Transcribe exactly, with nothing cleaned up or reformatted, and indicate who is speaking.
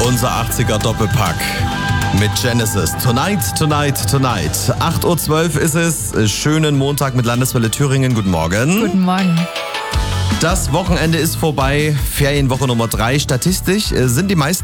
Speaker 1: Unser achtziger Doppelpack mit Genesis. Tonight, tonight, tonight. acht Uhr zwölf ist es. Schönen Montag mit Landeswelle Thüringen. Guten Morgen.
Speaker 2: Guten Morgen.
Speaker 1: Das Wochenende ist vorbei. Ferienwoche Nummer drei. Statistisch sind die meisten